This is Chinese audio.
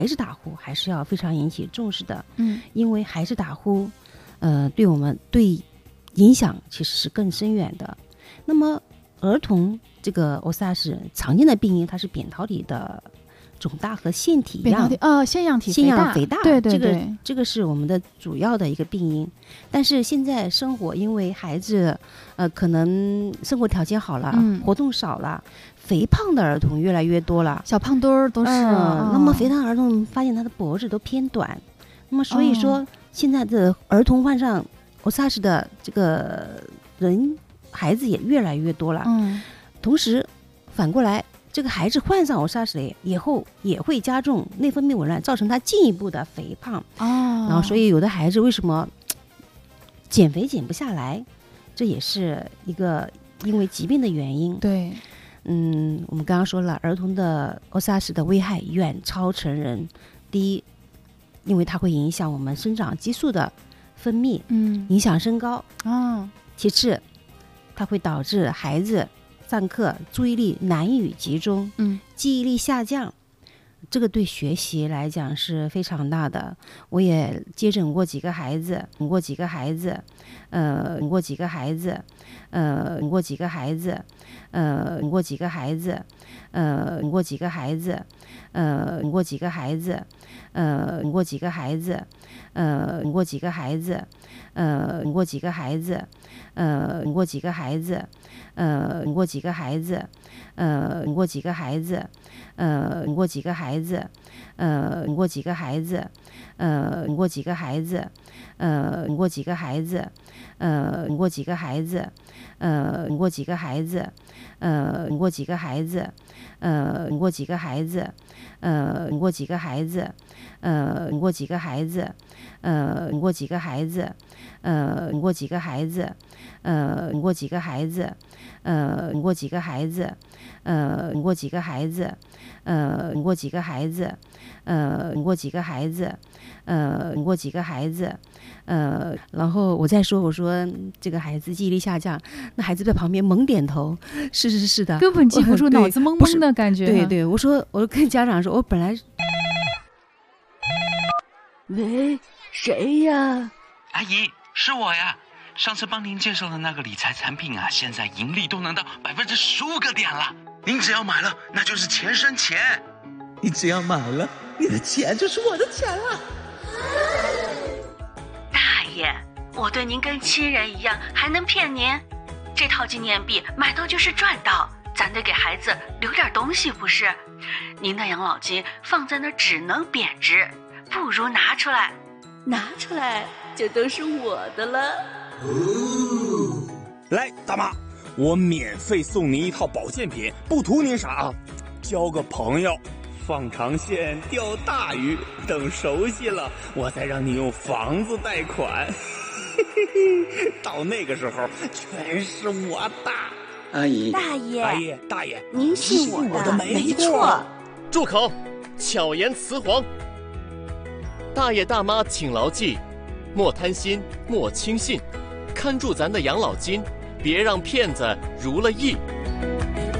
孩子打呼还是要非常引起重视的。因为孩子打呼，对我们影响其实是更深远的。那么儿童这个 OSARS 常见的病因，它是扁桃体的肿大和腺体样腺样体肥大， 对， 这个是我们的主要的一个病因。但是现在生活，因为孩子可能生活条件好了，活动少了，肥胖的儿童越来越多了， 小胖墩儿都是。 那么肥胖儿童发现他的脖子都偏短，那么所以说现在的儿童患上 OSARS 的这个孩子也越来越多了。同时反过来，这个孩子患上 OSARS 以后也会加重内分泌紊乱，造成他进一步的肥胖。然后所以有的孩子为什么减肥减不下来，这也是一个因为疾病的原因。 对， 我们刚刚说了，儿童的 OSARS 的危害远超成人。第一，因为它会影响我们生长激素的分泌，影响身高。其次，它会导致孩子上课注意力难以集中，记忆力下降，这个对学习来讲是非常大的。我也接诊过几个孩子，然后我再说，我说这个孩子记忆力下降，那孩子在旁边猛点头，是的， 根本记不住，脑子懵懵的感觉。 对，我跟家长说，我本来， 喂，谁呀？ 阿姨，是我呀。上次帮您介绍的那个理财产品啊，现在盈利都能到15%个点了。您只要买了，那就是钱生钱。 你只要买了，你的钱就是我的钱了。 大爷，我对您跟亲人一样，还能骗您？这套纪念币买到就是赚到，咱得给孩子留点东西不是？您的养老金放在那儿只能贬值，不如拿出来就都是我的了。 来，大妈，我免费送您一套保健品，不图您啥啊，交个朋友，放长线钓大鱼，等熟悉了，我再让你用房子贷款。到那个时候，全是我的。 阿姨， 大爷， 阿姨，大爷， 您信我的没错。 住口！巧言辞黄。大爷大妈请牢记，莫贪心，莫轻信，看住咱的养老金，别让骗子如了意。